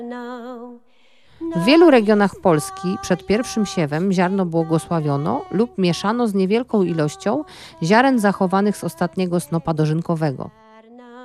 W wielu regionach Polski przed pierwszym siewem ziarno błogosławiono lub mieszano z niewielką ilością ziaren zachowanych z ostatniego snopa dożynkowego.